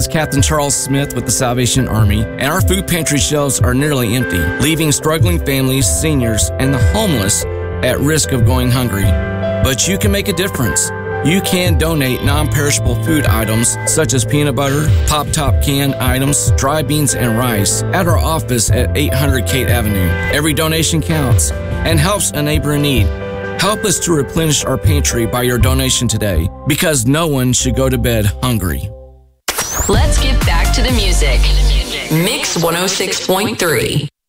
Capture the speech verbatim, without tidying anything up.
Captain Charles Smith with the Salvation Army, and our food pantry shelves are nearly empty, leaving struggling families, seniors, and the homeless at risk of going hungry. But you can make a difference. You can donate non-perishable food items such as peanut butter, pop-top can items, dry beans, and rice at our office at eight hundred Kate Avenue. Every donation counts and helps a neighbor in need. Help us to replenish our pantry by your donation today, because no one should go to bed hungry. Let's get back to the music. Mix one oh six point three.